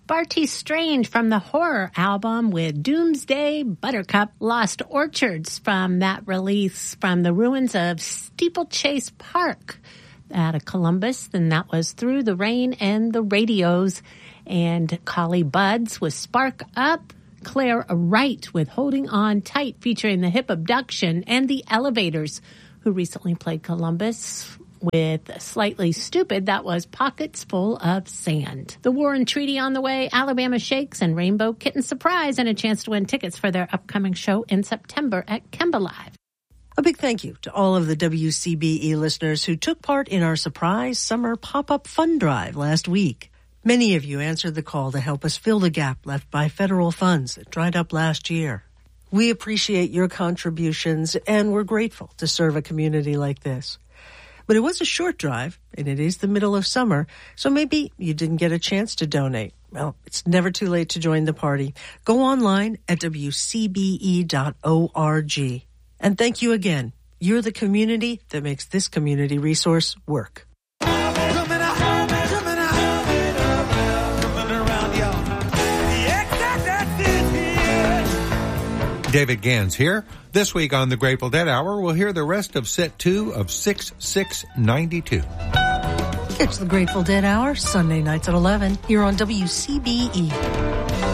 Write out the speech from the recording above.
Barty Strange from the Horror album with Doomsday Buttercup. Lost Orchards from that release from the ruins of Steeplechase Park out of Columbus. And that was Through the Rain and the Radios. And Collie Buddz with Spark Up. Claire Wright with Holding On Tight, featuring the Hip Abduction, and the Elevators, who recently played Columbus with Slightly Stupid. That was Pockets Full of Sand. The War and Treaty on the way, Alabama Shakes, and Rainbow Kitten Surprise, and a chance to win tickets for their upcoming show in September at Kemba Live. A big thank you to all of the WCBE listeners who took part in our surprise summer pop-up fund drive last week. Many of you answered the call to help us fill the gap left by federal funds that dried up last year. We appreciate your contributions, and we're grateful to serve a community like this. But it was a short drive, and it is the middle of summer, so maybe you didn't get a chance to donate. Well, it's never too late to join the party. Go online at wcbe.org. And thank you again. You're the community that makes this community resource work. David Gans here. This week on the Grateful Dead Hour, we'll hear the rest of set 2 of 6692. It's the Grateful Dead Hour, Sunday nights at 11, here on WCBE.